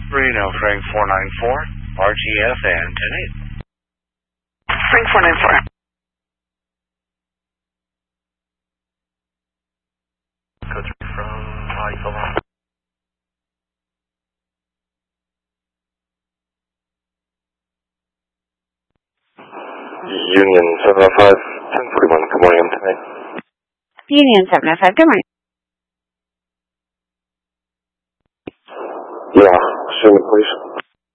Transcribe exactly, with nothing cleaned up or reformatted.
Reno, Frank four nine four, R G F and ten eight. Frank four nine four. Code three from uh, Eagle One. Union seven oh five, ten forty-one, good morning, I'm ten eight. Union seven oh five, good morning.